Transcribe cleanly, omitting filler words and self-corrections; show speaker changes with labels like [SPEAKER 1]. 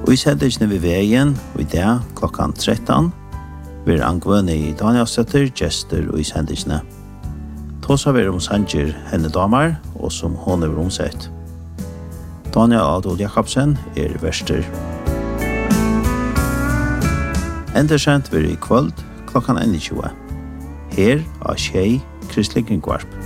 [SPEAKER 1] Og i sendingen ved veien, og i dag klokkan 13, vil angående i Danielsøtter, gjester og i sendingene. Tåsa vi sanger henne damer, og som hun er omsett. Daniel Adol Jakobsen verster. Endersendt vil i kvöld klokkan 21. Her av Tjei Kristelig Kringvarp.